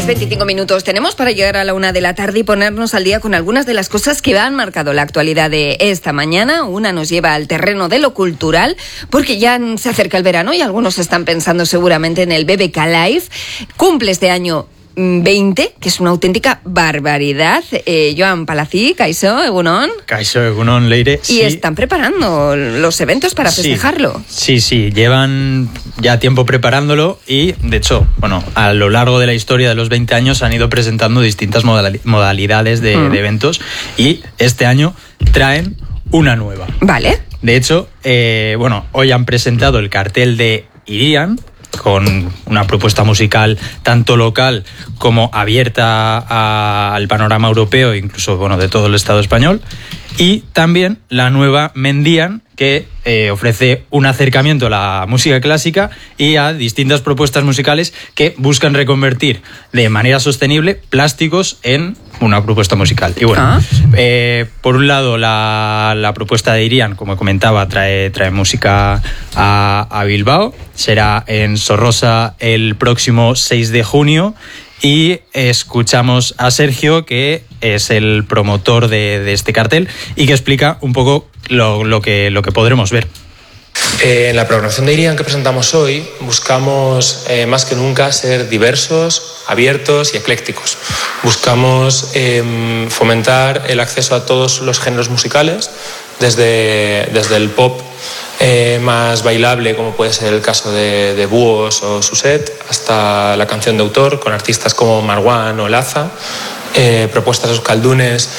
25 minutos tenemos para llegar a la 1 de la tarde y ponernos al día con algunas de las cosas que han marcado la actualidad de esta mañana. Una nos lleva al terreno de lo cultural, porque ya se acerca el verano y algunos están pensando seguramente en el BBK Live. Cumple este año 20, que es una auténtica barbaridad. Joan Palací, Kaixo, Egunon. Kaixo, Egunon, Leire. Y están preparando los eventos para festejarlo. Sí, llevan ya tiempo preparándolo y, de hecho, a lo largo de la historia de los 20 años han ido presentando distintas modalidades de eventos y este año traen una nueva. Vale. De hecho, hoy han presentado el cartel de Irian, con una propuesta musical tanto local como abierta al panorama europeo, incluso de todo el Estado español, y también la nueva Mendian, que ofrece un acercamiento a la música clásica y a distintas propuestas musicales que buscan reconvertir de manera sostenible plásticos en una propuesta musical. Y por un lado la propuesta de Irian, como comentaba, trae música a Bilbao. Será en Sorrosa el próximo 6 de junio. Y escuchamos a Sergio, que es el promotor de este cartel y que explica un poco lo que podremos ver. En la programación de Irian que presentamos hoy buscamos más que nunca ser diversos, abiertos y eclécticos. Buscamos fomentar el acceso a todos los géneros musicales, desde el pop más bailable, como puede ser el caso de Búhos o Suset, hasta la canción de autor con artistas como Marwan o Laza, propuestas euskaldunes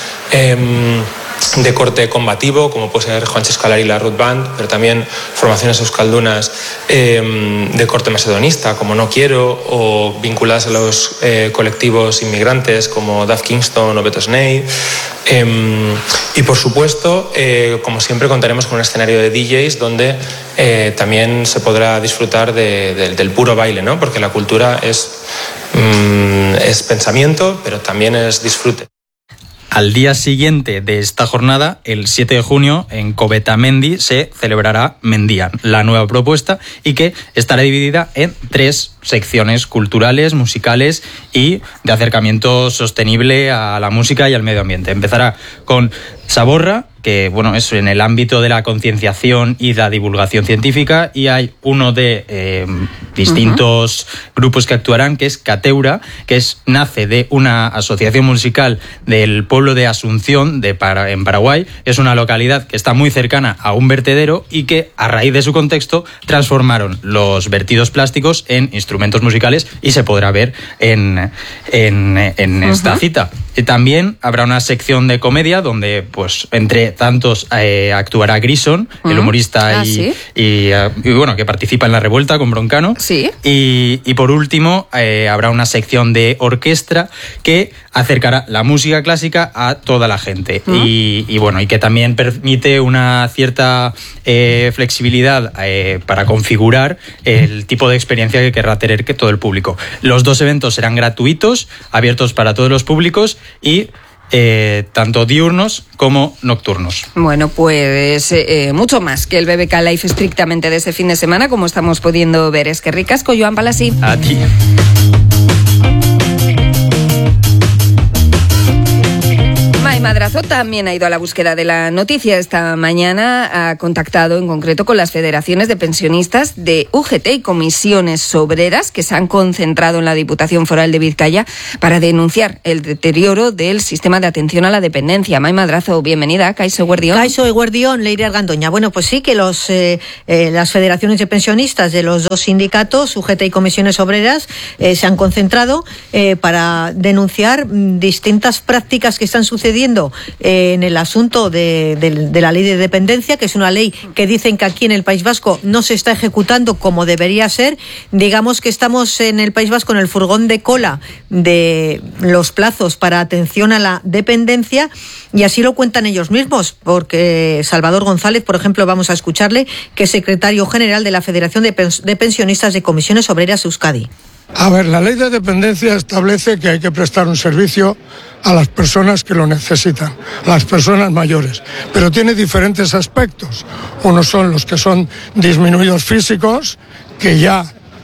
de corte combativo, como puede ser Juancho Escalar y la Ruth Band, pero también formaciones euskaldunas de corte macedonista, como No Quiero, o vinculadas a los colectivos inmigrantes, como Duff Kingston o Beto Snake. Y por supuesto, como siempre, contaremos con un escenario de DJs donde también se podrá disfrutar del puro baile, ¿no? Porque la cultura es pensamiento, pero también es disfrute. Al día siguiente de esta jornada, el 7 de junio, en Covetamendi se celebrará Mendian, la nueva propuesta, y que estará dividida en 3 secciones culturales, musicales y de acercamiento sostenible a la música y al medio ambiente. Empezará con Saborra, que es en el ámbito de la concienciación y la divulgación científica, y hay uno de distintos grupos que actuarán, que es Cateura, que nace de una asociación musical del pueblo de Asunción en Paraguay. Es una localidad que está muy cercana a un vertedero y que, a raíz de su contexto, transformaron los vertidos plásticos en instrumentos musicales, y se podrá ver en esta cita. También habrá una sección de comedia donde, entre tantos, actuará Grison, el humorista que participa en La Revuelta con Broncano. Sí. Y por último, habrá una sección de orquesta que acercará la música clásica a toda la gente. Y que también permite una cierta flexibilidad para configurar el tipo de experiencia que querrá tener todo el público. Los 2 eventos serán gratuitos, abiertos para todos los públicos y tanto diurnos como nocturnos. Mucho más que el BBK Live estrictamente de ese fin de semana, como estamos pudiendo ver. Es que ricasco, Joan Palací. A ti. Madrazo también ha ido a la búsqueda de la noticia. Esta mañana ha contactado en concreto con las federaciones de pensionistas de UGT y comisiones obreras que se han concentrado en la Diputación Foral de Vizcaya para denunciar el deterioro del sistema de atención a la dependencia. May Madrazo, bienvenida. Kaixo Eguerdión. Kaixo Eguerdión, Leire Argandoña. Pues sí, que las federaciones de pensionistas de los 2 sindicatos, UGT y comisiones obreras, se han concentrado para denunciar distintas prácticas que están sucediendo en el asunto de la ley de dependencia, que es una ley que dicen que aquí en el País Vasco no se está ejecutando como debería ser. Digamos que estamos en el País Vasco en el furgón de cola de los plazos para atención a la dependencia, y así lo cuentan ellos mismos, porque Salvador González, por ejemplo, vamos a escucharle, que es secretario general de la Federación de Pensionistas de Comisiones Obreras Euskadi. A ver, la ley de dependencia establece que hay que prestar un servicio a las personas que lo necesitan, a las personas mayores, pero tiene diferentes aspectos. Unos son los que son disminuidos físicos, que ya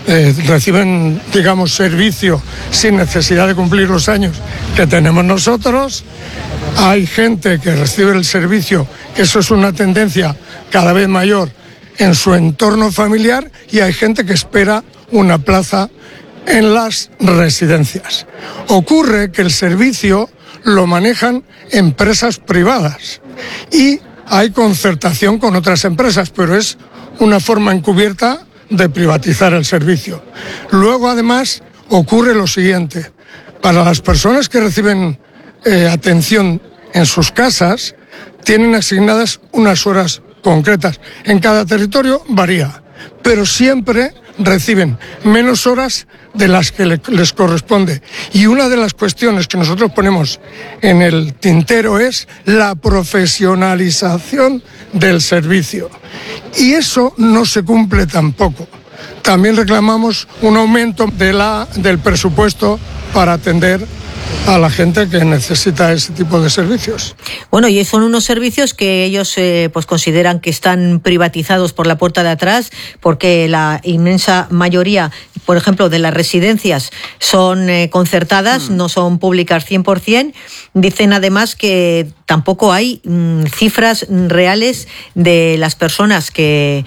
reciben, digamos, servicio sin necesidad de cumplir los años que tenemos nosotros. Hay gente que recibe el servicio, que eso es una tendencia cada vez mayor en su entorno familiar, y hay gente que espera una plaza en las residencias. Ocurre que el servicio lo manejan empresas privadas y hay concertación con otras empresas, pero es una forma encubierta de privatizar el servicio. Luego, además, ocurre lo siguiente. Para las personas que reciben atención en sus casas, tienen asignadas unas horas concretas. En cada territorio varía, pero siempre reciben menos horas de las que les corresponde. Y una de las cuestiones que nosotros ponemos en el tintero es la profesionalización del servicio. Y eso no se cumple tampoco. También reclamamos un aumento del presupuesto para atender a la gente que necesita ese tipo de servicios. Bueno, y son unos servicios que ellos pues consideran que están privatizados por la puerta de atrás, porque la inmensa mayoría, por ejemplo, de las residencias son concertadas, no son públicas 100%. Dicen además que tampoco hay cifras reales de las personas que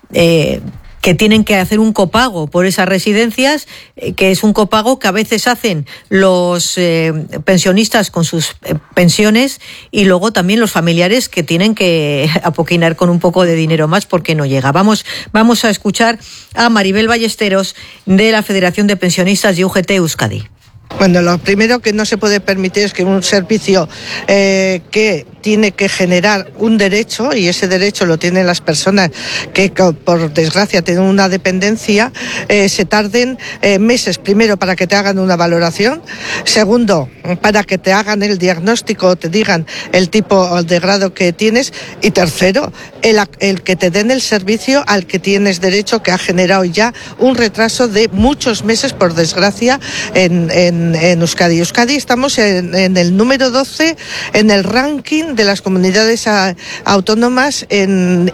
tienen que hacer un copago por esas residencias, que es un copago que a veces hacen los pensionistas con sus pensiones, y luego también los familiares que tienen que apoquinar con un poco de dinero más porque no llega. Vamos a escuchar a Maribel Ballesteros de la Federación de Pensionistas de UGT Euskadi. Bueno, lo primero que no se puede permitir es que un servicio que tiene que generar un derecho, y ese derecho lo tienen las personas que por desgracia tienen una dependencia, se tarden meses, primero para que te hagan una valoración, segundo para que te hagan el diagnóstico o te digan el tipo de grado que tienes, y tercero el que te den el servicio al que tienes derecho, que ha generado ya un retraso de muchos meses, por desgracia, en Euskadi. Euskadi estamos en el número 12 en el ranking de las comunidades autónomas, en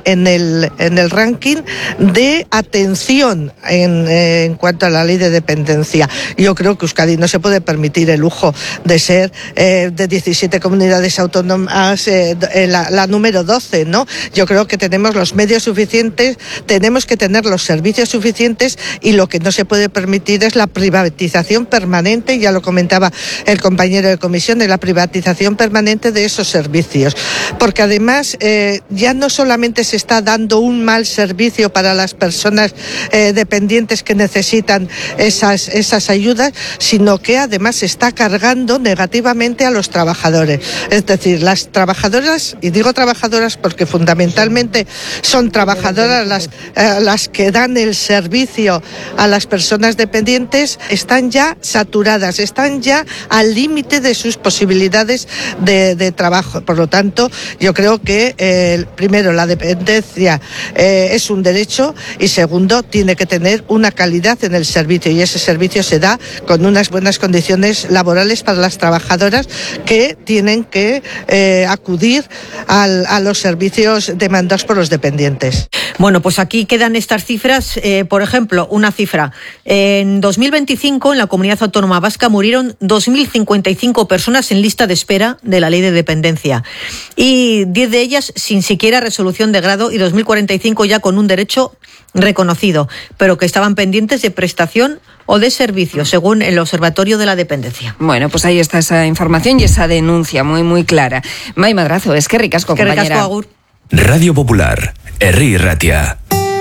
el ranking de atención en cuanto a la ley de dependencia. Yo creo que Euskadi no se puede permitir el lujo de ser de 17 comunidades autónomas la número 12, ¿no? Yo creo que tenemos los medios suficientes, tenemos que tener los servicios suficientes, y lo que no se puede permitir es la privatización permanente, ya lo comentaba el compañero de comisión, de la privatización permanente de esos servicios. Porque además ya no solamente se está dando un mal servicio para las personas dependientes que necesitan esas ayudas, sino que además se está cargando negativamente a los trabajadores. Es decir, las trabajadoras, y digo trabajadoras porque fundamentalmente son trabajadoras las que dan el servicio a las personas dependientes, están ya saturadas, están ya al límite de sus posibilidades de trabajo. Por lo tanto, yo creo que primero la dependencia es un derecho, y segundo tiene que tener una calidad en el servicio, y ese servicio se da con unas buenas condiciones laborales para las trabajadoras que tienen que acudir a los servicios demandados por los dependientes. Bueno, pues aquí quedan estas cifras. Por ejemplo, una cifra. En 2025, en la Comunidad Autónoma Vasca, murieron 2.055 personas en lista de espera de la ley de dependencia, y 10 de ellas sin siquiera resolución de grado, y 2.045 ya con un derecho reconocido, pero que estaban pendientes de prestación o de servicio, según el Observatorio de la Dependencia. Bueno, pues ahí está esa información y esa denuncia muy, muy clara. Mai Madrazo, es que ricasco, compañera. Ricasco, agur. Radio Popular, Herri Ratia.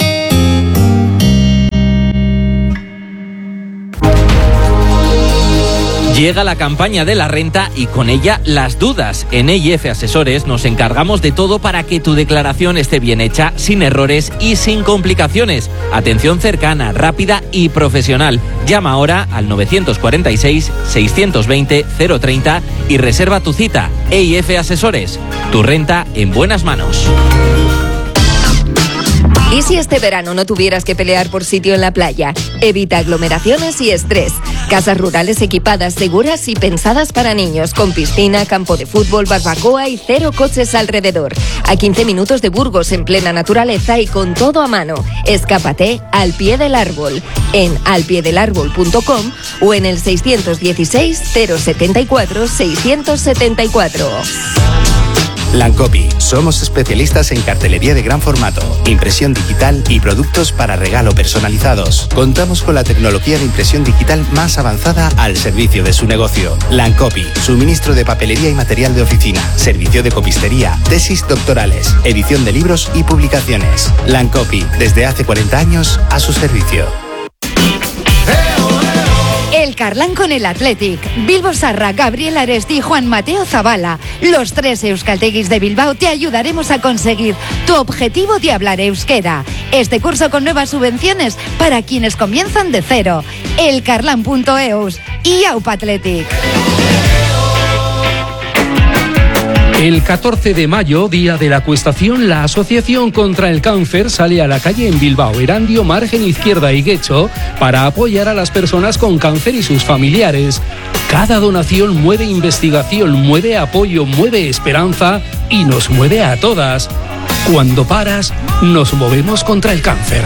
Llega la campaña de la renta y con ella las dudas. En EIF Asesores nos encargamos de todo para que tu declaración esté bien hecha, sin errores y sin complicaciones. Atención cercana, rápida y profesional. Llama ahora al 946-620-030 y reserva tu cita. EIF Asesores, tu renta en buenas manos. ¿Y si este verano no tuvieras que pelear por sitio en la playa? Evita aglomeraciones y estrés. Casas rurales equipadas, seguras y pensadas para niños, con piscina, campo de fútbol, barbacoa y 0 coches alrededor. A 15 minutos de Burgos, en plena naturaleza y con todo a mano. Escápate al pie del árbol en alpiedelárbol.com o en el 616 074 674. Lancopy. Somos especialistas en cartelería de gran formato, impresión digital y productos para regalo personalizados. Contamos con la tecnología de impresión digital más avanzada al servicio de su negocio. Lancopy. Suministro de papelería y material de oficina, servicio de copistería, tesis doctorales, edición de libros y publicaciones. Lancopy. Desde hace 40 años a su servicio. El Carlán con el Athletic. Bilbo Sarra, Gabriel Aresti y Juan Mateo Zabala. Los 3 euskalteguis de Bilbao te ayudaremos a conseguir tu objetivo de hablar euskera. Este curso con nuevas subvenciones para quienes comienzan de cero. Elcarlan.eus y Aupa Athletic. El 14 de mayo, día de la acuestación, la Asociación contra el Cáncer sale a la calle en Bilbao, Erandio, Margen Izquierda y Guecho para apoyar a las personas con cáncer y sus familiares. Cada donación mueve investigación, mueve apoyo, mueve esperanza y nos mueve a todas. Cuando paras, nos movemos contra el cáncer.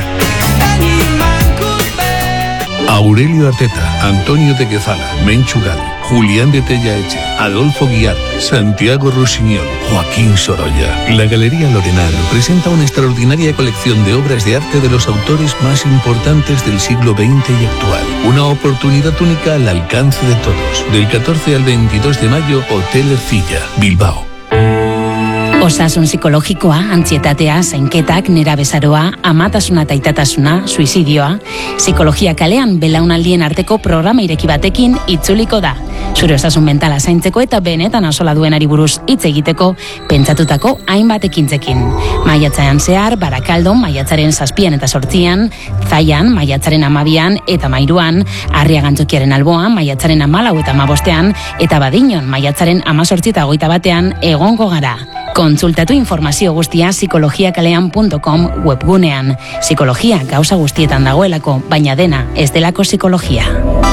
Aurelio Arteta, Antonio de Quezada, Menchugal, Julián de Tellaeche, Adolfo Guiar, Santiago Rusiñol, Joaquín Sorolla. La Galería Lorenar presenta una extraordinaria colección de obras de arte de los autores más importantes del siglo XX y actual. Una oportunidad única al alcance de todos. Del 14 al 22 de mayo, Hotel Ercilla, Bilbao. Osasun psikologikoa, antsietatea, zainketak, nerabezaroa, amatasuna eta itatasuna, suizidioa, psikologia kalean belaunaldien arteko programa ireki batekin itzuliko da. Zure osasun mentala zaintzeko eta benetan asola duenari buruz hitz egiteko pentsatutako hainbat ekintzekin. Maiatzaren zehar, Barakaldon, maiatzaren 7 eta 8, Zaian, maiatzaren 12 eta 13, Arriagantzokiaren alboan, maiatzaren 14 eta 15, eta Badiñon, maiatzaren 18 eta 21 egongo gara. Kontsultatu informazio guztia psikologiakalean.com webgunean. Psikologia gauza guztietan dagoelako, baina dena ez delako psikologia.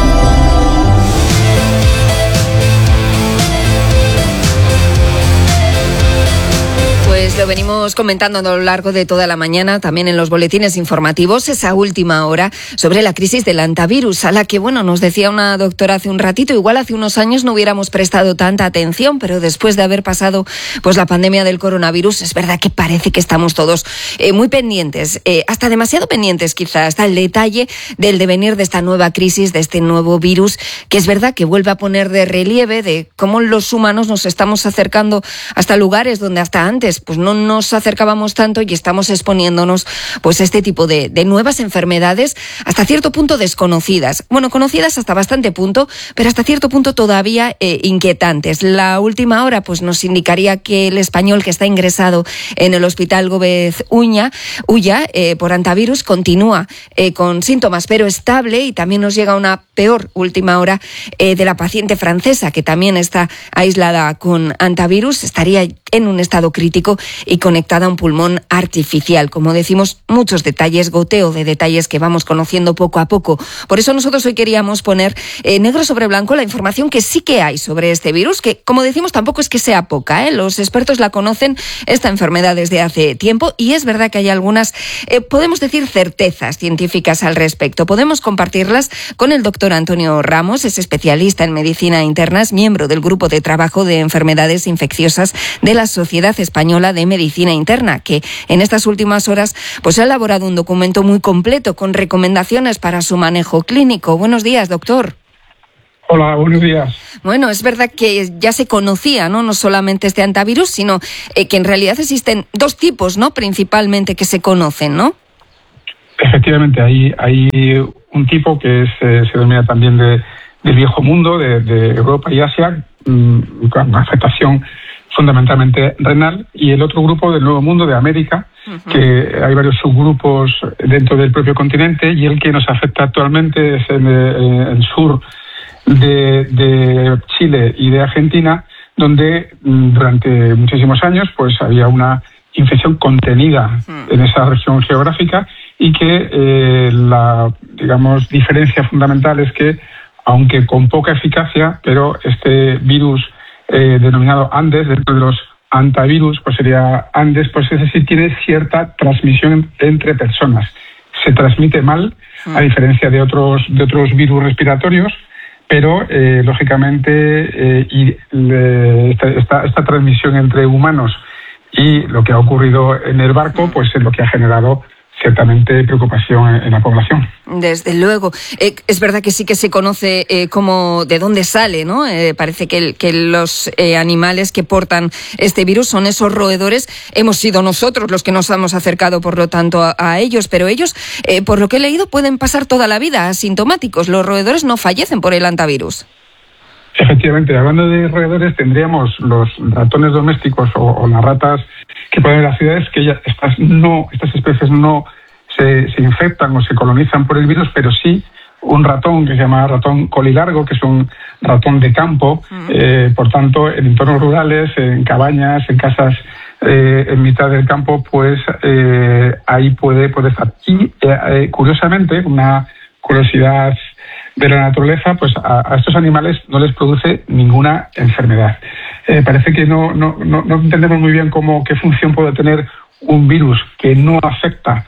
Pues lo venimos comentando a lo largo de toda la mañana, también en los boletines informativos, esa última hora sobre la crisis del hantavirus, a la que, bueno, nos decía una doctora hace un ratito, igual hace unos años no hubiéramos prestado tanta atención, pero después de haber pasado pues la pandemia del coronavirus, es verdad que parece que estamos todos muy pendientes, hasta demasiado pendientes quizá, hasta el detalle del devenir de esta nueva crisis, de este nuevo virus, que es verdad que vuelve a poner de relieve de cómo los humanos nos estamos acercando hasta lugares donde hasta antes pues no nos acercábamos tanto y estamos exponiéndonos pues a este tipo de nuevas enfermedades hasta cierto punto desconocidas. Bueno, conocidas hasta bastante punto, pero hasta cierto punto todavía inquietantes. La última hora pues nos indicaría que el español que está ingresado en el Hospital Gómez Ulla por hantavirus continúa con síntomas pero estable, y también nos llega una peor última hora de la paciente francesa que también está aislada con hantavirus, estaría en un estado crítico y conectada a un pulmón artificial. Como decimos, muchos detalles, goteo de detalles que vamos conociendo poco a poco. Por eso nosotros hoy queríamos poner negro sobre blanco la información que sí que hay sobre este virus, que, como decimos, tampoco es que sea poca, ¿eh? Los expertos la conocen, esta enfermedad, desde hace tiempo, y es verdad que hay algunas, podemos decir, certezas científicas al respecto. Podemos compartirlas con el doctor Antonio Ramos, es especialista en medicina interna, es miembro del Grupo de Trabajo de Enfermedades Infecciosas de la Sociedad Española de Medicina Interna, que en estas últimas horas pues ha elaborado un documento muy completo con recomendaciones para su manejo clínico. Buenos días, doctor. Hola, buenos días. Bueno, es verdad que ya se conocía, no solamente este hantavirus, sino que en realidad existen dos tipos, ¿no? Principalmente que se conocen, ¿no? Efectivamente, hay un tipo que se denomina también del viejo mundo, de Europa y Asia, con afectación fundamentalmente renal, y el otro grupo del Nuevo Mundo de América, que hay varios subgrupos dentro del propio continente, y el que nos afecta actualmente es en el sur de Chile y de Argentina, donde durante muchísimos años pues había una infección contenida en esa región geográfica, y que la, digamos, diferencia fundamental es que aunque con poca eficacia, pero este virus denominado Andes, dentro de los antivirus, pues sería Andes, pues ese sí tiene cierta transmisión entre personas. Se transmite mal, a diferencia de otros virus respiratorios, pero lógicamente esta transmisión entre humanos y lo que ha ocurrido en el barco, pues es lo que ha generado ciertamente preocupación en la población. Desde luego. Es verdad que sí que se conoce de dónde sale, ¿no? Parece que los animales que portan este virus son esos roedores. Hemos sido nosotros los que nos hemos acercado, por lo tanto, a ellos, pero ellos, por lo que he leído, pueden pasar toda la vida asintomáticos. Los roedores no fallecen por el hantavirus. Efectivamente, hablando de roedores, tendríamos los ratones domésticos o las ratas que pueden haber en las ciudades, que estas especies no se infectan o se colonizan por el virus, pero sí un ratón que se llama ratón colilargo, que es un ratón de campo, por tanto, en entornos rurales, en cabañas, en casas en mitad del campo, pues ahí puede estar. Y curiosamente, una curiosidad de la naturaleza, pues a estos animales no les produce ninguna enfermedad. Parece que no entendemos muy bien qué función puede tener un virus que no afecta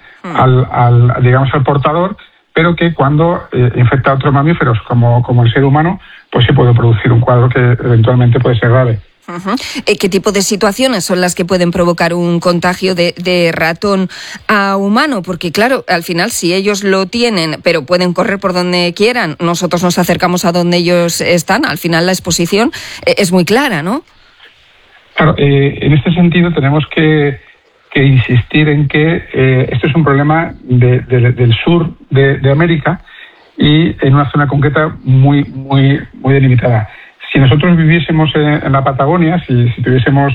al portador, pero que cuando infecta a otros mamíferos como el ser humano, pues se puede producir un cuadro que eventualmente puede ser grave. Uh-huh. ¿Qué tipo de situaciones son las que pueden provocar un contagio de ratón a humano? Porque claro, al final si ellos lo tienen, pero pueden correr por donde quieran, nosotros nos acercamos a donde ellos están, al final la exposición es muy clara, ¿no? Claro, en este sentido tenemos que insistir en que esto es un problema del sur de América y en una zona concreta muy, muy, muy delimitada. Si nosotros viviésemos en la Patagonia, si tuviésemos,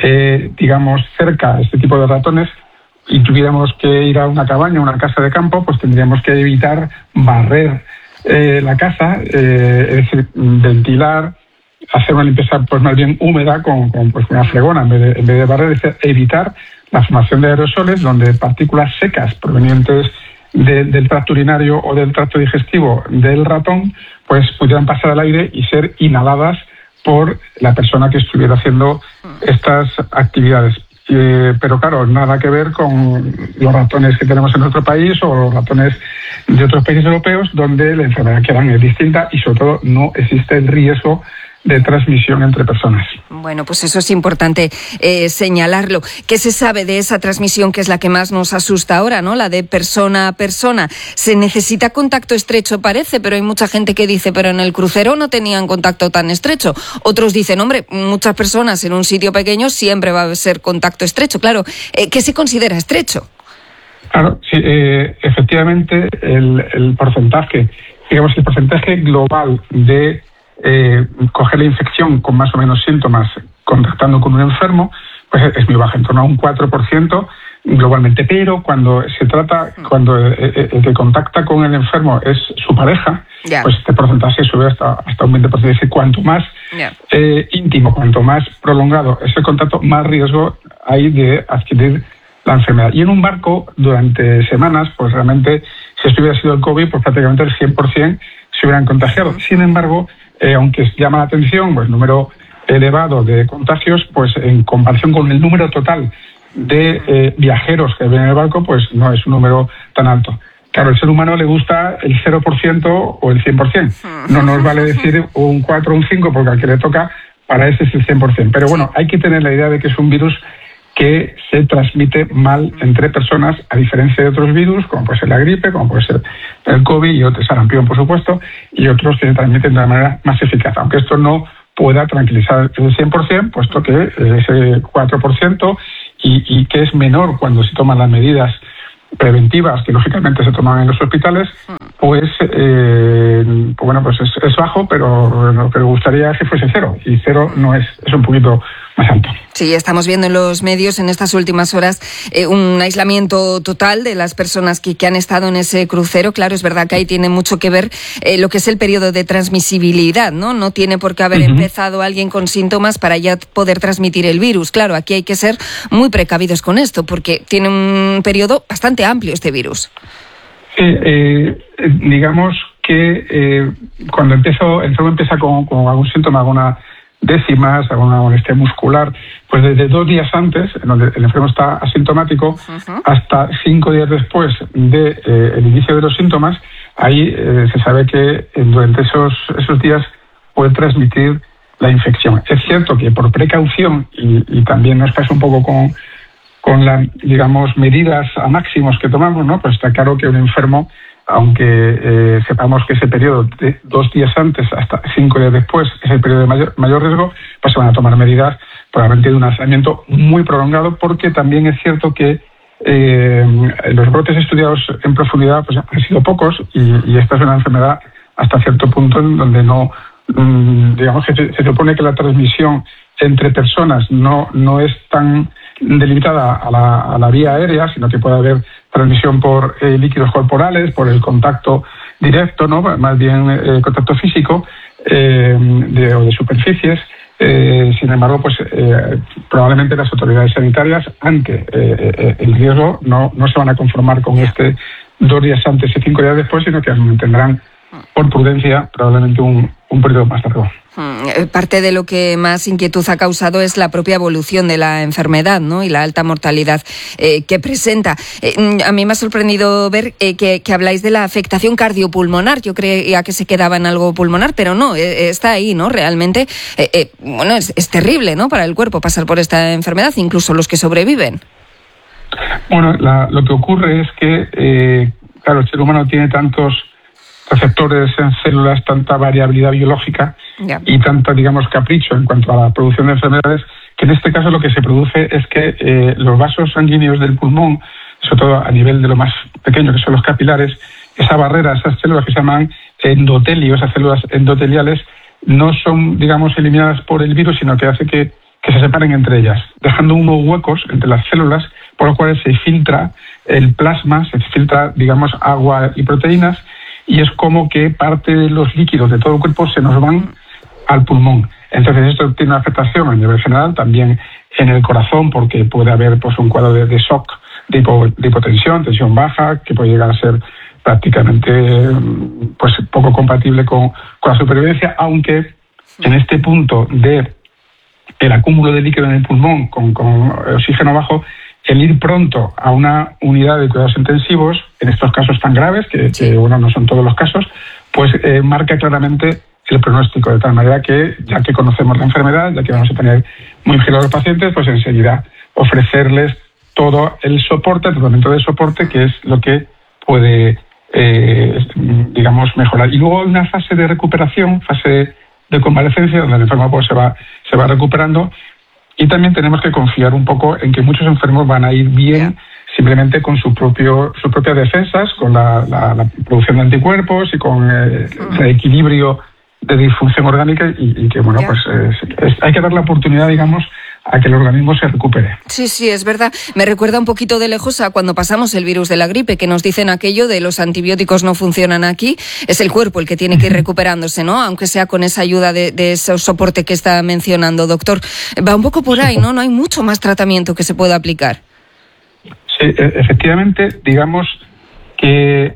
cerca este tipo de ratones y tuviéramos que ir a una cabaña, una casa de campo, pues tendríamos que evitar barrer la casa, es decir, ventilar, hacer una limpieza pues más bien húmeda con una fregona en vez de barrer, es decir, evitar la formación de aerosoles donde partículas secas provenientes del tracto urinario o del tracto digestivo del ratón pues pudieran pasar al aire y ser inhaladas por la persona que estuviera haciendo estas actividades. Pero claro, nada que ver con los ratones que tenemos en nuestro país o los ratones de otros países europeos donde la enfermedad que dan es distinta y sobre todo no existe el riesgo de transmisión entre personas. Bueno, pues eso es importante señalarlo. ¿Qué se sabe de esa transmisión que es la que más nos asusta ahora, ¿no? La de persona a persona. Se necesita contacto estrecho, parece, pero hay mucha gente que dice, pero en el crucero no tenían contacto tan estrecho. Otros dicen, hombre, muchas personas en un sitio pequeño siempre va a ser contacto estrecho. Claro, ¿qué se considera estrecho? Claro, sí, efectivamente el porcentaje global de coger la infección con más o menos síntomas contactando con un enfermo, pues es muy baja, en torno a un 4% globalmente, pero cuando el que contacta con el enfermo es su pareja, pues este porcentaje sube hasta un 20%, es decir, cuanto más íntimo, cuanto más prolongado es el contacto, más riesgo hay de adquirir la enfermedad. Y en un barco, durante semanas, pues realmente, si esto hubiera sido el COVID, pues prácticamente el 100% se hubieran contagiado. Sin embargo, aunque llama la atención pues, el número elevado de contagios, pues en comparación con el número total de viajeros que ven en el barco, pues no es un número tan alto. Claro, al ser humano le gusta el 0% o el 100%. No nos vale decir un 4 o un 5 porque al que le toca, para ese es el 100%. Pero bueno, hay que tener la idea de que es un virus que se transmite mal entre personas, a diferencia de otros virus, como puede ser la gripe, como puede ser el COVID y otros, sarampión, por supuesto, y otros que se transmiten de una manera más eficaz. Aunque esto no pueda tranquilizar el 100%, puesto que ese 4% y que es menor cuando se toman las medidas preventivas que lógicamente se toman en los hospitales, pues es bajo, pero lo que me gustaría es que fuese 0, y 0 no es un poquito más alto. Sí, estamos viendo en los medios en estas últimas horas un aislamiento total de las personas que han estado en ese crucero. Claro, es verdad que ahí tiene mucho que ver lo que es el periodo de transmisibilidad, ¿no? No tiene por qué haber empezado alguien con síntomas para ya poder transmitir el virus. Claro, aquí hay que ser muy precavidos con esto porque tiene un periodo bastante amplio este virus. Digamos que cuando el enfermo empieza con algún síntoma, alguna décimas, alguna molestia muscular, pues desde 2 días antes, en donde el enfermo está asintomático, hasta 5 días después del inicio de los síntomas, ahí se sabe que durante esos días puede transmitir la infección. Es cierto que por precaución, y también nos pasa un poco con las, digamos, medidas a máximos que tomamos, ¿no? Pues está claro que un enfermo, aunque sepamos que ese periodo de 2 días antes hasta 5 días después es el periodo de mayor riesgo, pues se van a tomar medidas probablemente de un aislamiento muy prolongado, porque también es cierto que los brotes estudiados en profundidad pues han sido pocos, y esta es una enfermedad hasta cierto punto en donde no, digamos que se supone que la transmisión entre personas no es tan delimitada a la vía aérea, sino que puede haber transmisión por líquidos corporales, por el contacto directo, ¿no? Más bien contacto físico o de superficies. Sin embargo, pues probablemente las autoridades sanitarias, ante el riesgo, no se van a conformar con 2 días antes y 5 días después, sino que mantendrán, por prudencia, probablemente un periodo más largo. Parte de lo que más inquietud ha causado es la propia evolución de la enfermedad, ¿no? Y la alta mortalidad que presenta. A mí me ha sorprendido ver que habláis de la afectación cardiopulmonar. Yo creía que se quedaba en algo pulmonar, pero no, está ahí, ¿no? Realmente, bueno, es terrible, ¿no? Para el cuerpo pasar por esta enfermedad, incluso los que sobreviven. Bueno, lo que ocurre es que, claro, el ser humano tiene tantos receptores en células, tanta variabilidad biológica y tanto, digamos, capricho en cuanto a la producción de enfermedades, que en este caso lo que se produce es que los vasos sanguíneos del pulmón, sobre todo a nivel de lo más pequeño, que son los capilares, esa barrera, esas células que se llaman endotelios, esas células endoteliales, no son, digamos, eliminadas por el virus, sino que hace que se separen entre ellas, dejando unos huecos entre las células, por los cuales se filtra el plasma, se filtra, digamos, agua y proteínas, y es como que parte de los líquidos de todo el cuerpo se nos van al pulmón. Entonces esto tiene una afectación a nivel general, también en el corazón, porque puede haber pues un cuadro de shock, de hipotensión, tensión baja, que puede llegar a ser prácticamente pues poco compatible con la supervivencia, aunque en este punto de el acúmulo de líquido en el pulmón con oxígeno bajo, el ir pronto a una unidad de cuidados intensivos, en estos casos tan graves, que bueno, no son todos los casos, pues marca claramente el pronóstico, de tal manera que, ya que conocemos la enfermedad, ya que vamos a tener muy vigilados a los pacientes, pues enseguida ofrecerles todo el soporte, el tratamiento de soporte, que es lo que puede, digamos, mejorar. Y luego hay una fase de recuperación, fase de convalecencia, donde el enfermo pues se va recuperando. Y también tenemos que confiar un poco en que muchos enfermos van a ir bien simplemente con sus propias defensas, con la producción de anticuerpos y con el equilibrio de disfunción orgánica, y que, bueno, pues hay que dar la oportunidad, digamos, a que el organismo se recupere. Sí, es verdad. Me recuerda un poquito de lejos a cuando pasamos el virus de la gripe, que nos dicen aquello de los antibióticos no funcionan aquí. Es el cuerpo el que tiene que ir recuperándose, ¿no? Aunque sea con esa ayuda de ese soporte que está mencionando, doctor. Va un poco por ahí, ¿no? No hay mucho más tratamiento que se pueda aplicar. Sí, efectivamente, digamos que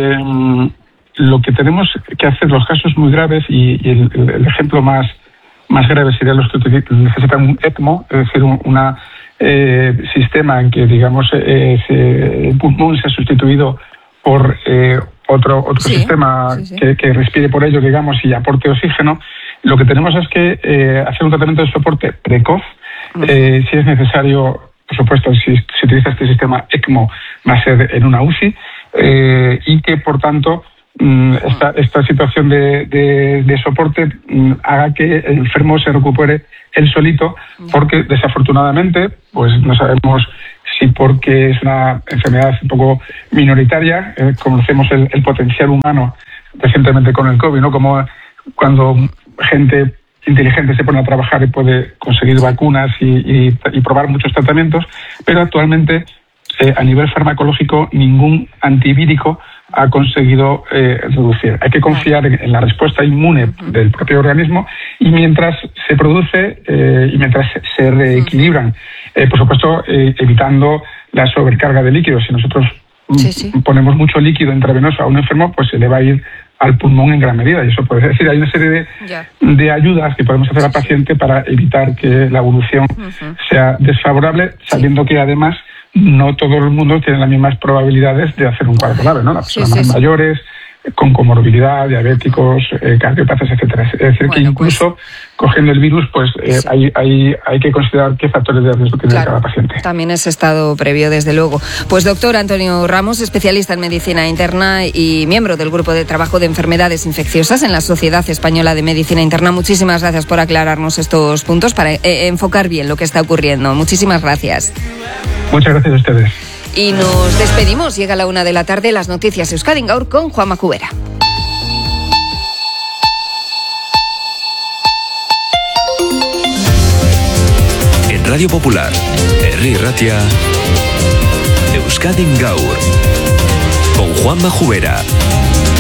lo que tenemos que hacer, los casos muy graves, y el ejemplo más grave serían los que necesitan un ECMO, es decir, un sistema en que, digamos, el pulmón se ha sustituido por otro sistema que respire por ello, digamos, y aporte oxígeno. Lo que tenemos es que hacer un tratamiento de soporte precoz. Si es necesario, por supuesto, si se utiliza este sistema ECMO, va a ser en una UCI, y que, por tanto, esta situación de soporte haga que el enfermo se recupere él solito, porque desafortunadamente pues no sabemos si porque es una enfermedad un poco minoritaria, conocemos el potencial humano recientemente con el COVID, ¿no? Como cuando gente inteligente se pone a trabajar y puede conseguir vacunas y probar muchos tratamientos, pero actualmente a nivel farmacológico ningún antivírico ha conseguido reducir. Hay que confiar en la respuesta inmune del propio organismo, y mientras se produce y mientras se reequilibran, por supuesto, evitando la sobrecarga de líquidos. Si nosotros ponemos mucho líquido intravenoso a un enfermo, pues se le va a ir al pulmón en gran medida. Y eso puede decir, hay una serie de ayudas que podemos hacer al paciente para evitar que la evolución sea desfavorable, sabiendo que además no todo el mundo tiene las mismas probabilidades de hacer un cuadro grave, ¿no? Las personas mayores, con comorbilidad, diabéticos, cardiópatas, etcétera. Es decir, que incluso cogiendo el virus, pues hay que considerar qué factores de riesgo tiene cada paciente. También es estado previo, desde luego. Pues doctor Antonio Ramos, especialista en medicina interna y miembro del Grupo de Trabajo de Enfermedades Infecciosas en la Sociedad Española de Medicina Interna, muchísimas gracias por aclararnos estos puntos para enfocar bien lo que está ocurriendo. Muchísimas gracias. Muchas gracias a ustedes. Y nos despedimos. Llega la 1 de la tarde, las noticias Euskadi en Gaur con Juanma Cubera. En Radio Popular, Herri Ratia, Euskadi en Gaur, con Juanma Cubera.